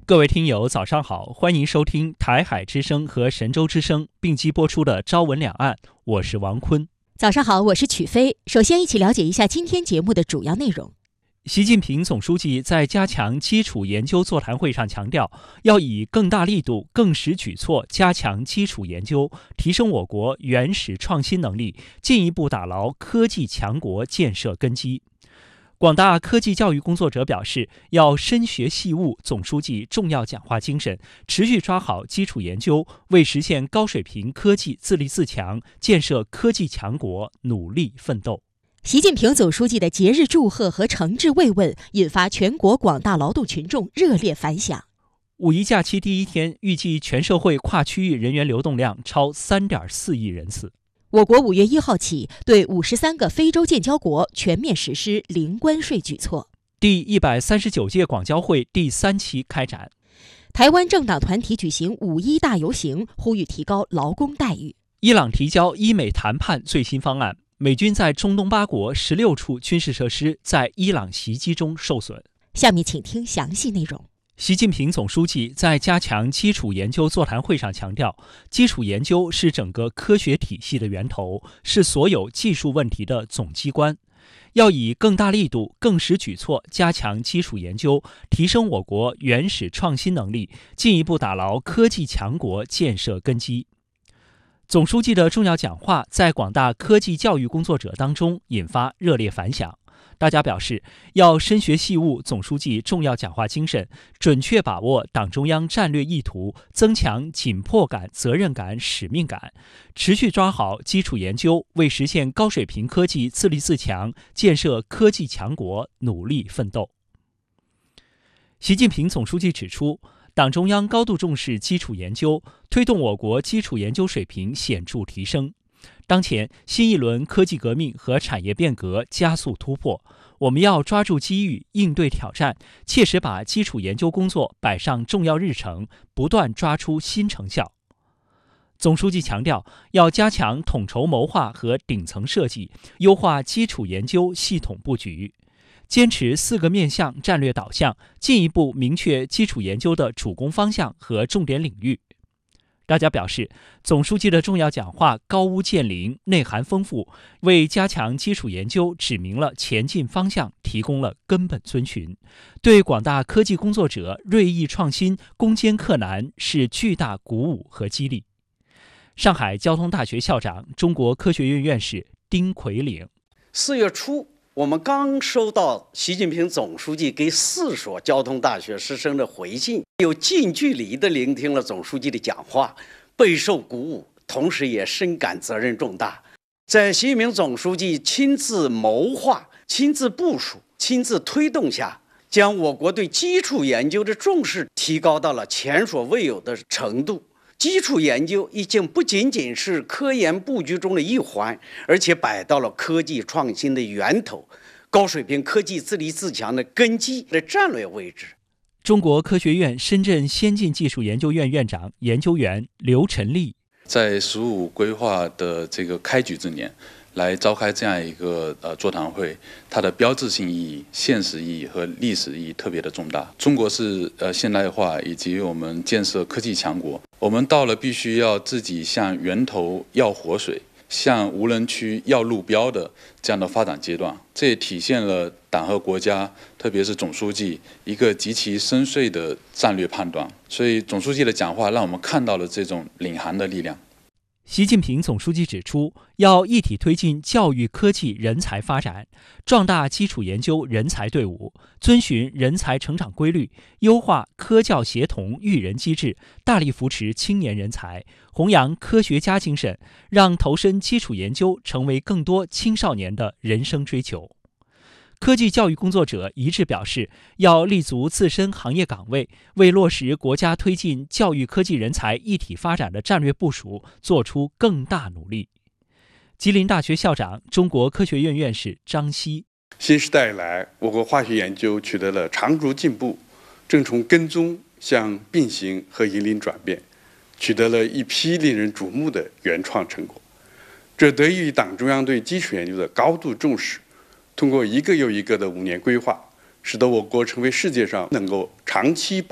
各位听友，早上好，欢迎收听台海之声和神州之声并机播出的《朝闻两岸》，我是王坤。 早上好，我是曲飞。首先一起了解一下今天节目的主要内容。 习近平总书记在加强基础研究座谈会上强调，要以更大力度、更实举措加强基础研究，提升我国原始创新能力，进一步打牢科技强国建设根基。广大科技教育工作者表示，要深学细悟总书记重要讲话精神，持续抓好基础研究，为实现高水平科技自立自强、建设科技强国努力奋斗。 习近平总书记的节日祝贺和诚挚慰问引发全国广大劳动群众热烈反响。 五一假期第一天，预计全社会跨区域人员流动量超3.4亿人次。 我国5月1号起对53个非洲建交国全面实施零关税举措。 第139届广交会第3期开展。 台湾政党团体举行5·1大游行，呼吁提高劳工待遇。 伊朗提交伊美谈判最新方案，美军在中东8国16处军事设施在伊朗袭击中受损。 下面请听详细内容。 习近平总书记在加强基础研究座谈会上强调，基础研究是整个科学体系的源头，是所有技术问题的总机关。要以更大力度、更实举措加强基础研究，提升我国原始创新能力，进一步打牢科技强国建设根基。总书记的重要讲话在广大科技教育工作者当中引发热烈反响。大家表示，要深学细悟总书记重要讲话精神，准确把握党中央战略意图，增强紧迫感、责任感、使命感，持续抓好基础研究，为实现高水平科技自立自强、建设科技强国努力奋斗。习近平总书记指出，党中央高度重视基础研究，推动我国基础研究水平显著提升。当前新一轮科技革命和产业变革加速突破，我们要抓住机遇，应对挑战，切实把基础研究工作摆上重要日程，不断抓出新成效。总书记强调，要加强统筹谋划和顶层设计，优化基础研究系统布局，坚持4个面向战略导向，进一步明确基础研究的主攻方向和重点领域。大家表示，总书记的重要讲话高屋建瓴，内涵丰富，为加强基础研究指明了前进方向，提供了根本遵循，对广大科技工作者锐意创新、攻坚克难是巨大鼓舞和激励。上海交通大学校长、中国科学院院士丁奎岭 ：4月初，我们刚收到习近平总书记给4所交通大学师生的回信，有近距离地聆听了总书记的讲话，备受鼓舞，同时也深感责任重大。在习近平总书记亲自谋划、亲自部署、亲自推动下，将我国对基础研究的重视提高到了前所未有的程度。基础研究已经不仅仅是科研布局中的一环，而且摆到了科技创新的源头，高水平科技自立自强的根基的战略位置。 中国科学院深圳先进技术研究院院长、研究员刘晨立在“15”规划的这个开局之年，来召开这样一个座谈会，它的标志性意义、现实意义和历史意义特别的重大。中国是现代化以及我们建设科技强国，我们到了必须要自己向源头要活水、向无人区要路标的这样的发展阶段。这也体现了党和国家，特别是总书记一个极其深邃的战略判断。所以总书记的讲话让我们看到了这种领航的力量。 习近平总书记指出，要一体推进教育科技人才发展，壮大基础研究人才队伍，遵循人才成长规律，优化科教协同育人机制，大力扶持青年人才，弘扬科学家精神，让投身基础研究成为更多青少年的人生追求。科技教育工作者一致表示，要立足自身行业岗位，为落实国家推进教育科技人才一体发展的战略部署做出更大努力。吉林大学校长、中国科学院院士张希： 新时代以来，我国化学研究取得了长足进步，正从跟踪向并行和引领转变，取得了一批令人瞩目的原创成果。这得益于党中央对基础研究的高度重视，通过一个又一个的5年规划，使得我国成为世界上能够长期